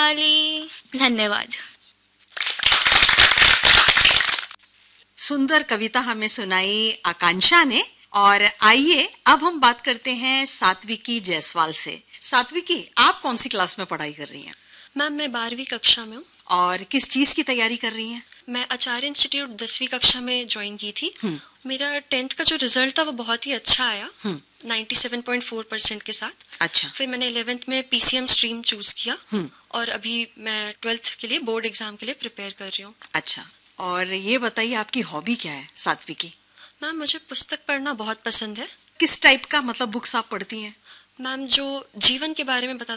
वाली। धन्यवाद। सुंदर कविता हमें सुनाई आकांक्षा ने। और आइए अब हम बात करते हैं सात्विकी जायसवाल से। सात्विकी, आप कौन सी क्लास में पढ़ाई कर रही हैं? मैम, मैं 12वीं कक्षा में हूँ। और किस चीज की तैयारी कर रही हैं? मैं आचार्य इंस्टीट्यूट 10वीं कक्षा में ज्वाइन की थी। मेरा 10th का जो रिजल्ट था वो बहुत ही अच्छा आया, 97.4% के साथ। अच्छा। फिर मैंने 11th में PCM स्ट्रीम चूज किया और अभी मैं 12th के लिए बोर्ड एग्जाम के लिए प्रिपेयर कर रही हूँ। अच्छा, और ये बताइए आपकी हॉबी क्या है सात्विकी? मैम, मुझे पुस्तक पढ़ना बहुत पसंद है। किस टाइप का मतलब बुक्स आप पढ़ती हैं? मैम, जो जीवन के बारे में बताता